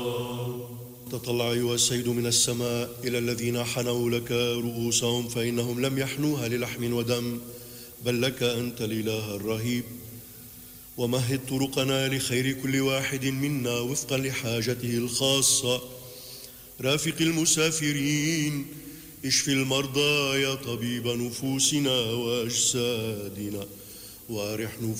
تطلع أيها السيد من السماء إلى الذين حنوا لك رؤوسهم، فإنهم لم يحنوها للحم ودم، بل لك أنت الإله الرهيب. ومهد طرقنا لخير كل واحد منا وفقا لحاجته الخاصة. رافق المسافرين، اشف المرضى يا طبيب نفوسنا وأجسادنا، وارح